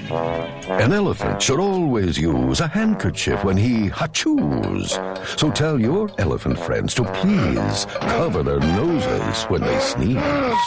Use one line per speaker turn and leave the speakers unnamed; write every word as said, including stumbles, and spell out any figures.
An elephant should always use a handkerchief when he hachoos. So tell your elephant friends to please cover their noses when they sneeze.